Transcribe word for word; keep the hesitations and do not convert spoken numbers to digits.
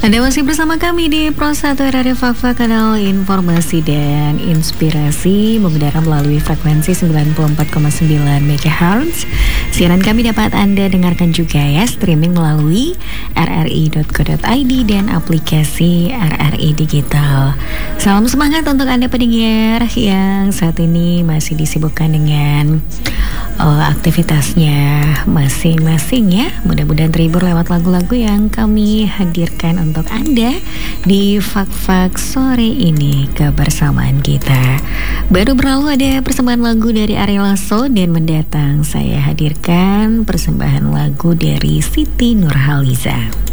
Anda masih bersama kami di Pro satu R R I Fakfa, kanal informasi dan inspirasi, mengudara melalui frekuensi sembilan puluh empat koma sembilan megahertz. Siaran kami dapat Anda dengarkan juga ya, streaming melalui r r i dot co dot i d dan aplikasi R R I Digital. Salam semangat untuk Anda pendengar yang saat ini masih disibukkan dengan uh, aktivitasnya masing-masing ya. Mudah-mudahan terhibur lewat lagu-lagu yang kami hadirkan untuk Anda di Fak-Fak sore ini kebersamaan kita. Baru berlalu ada persembahan lagu dari Ari Lasso, dan mendatang saya hadirkan persembahan lagu dari Siti Nurhaliza.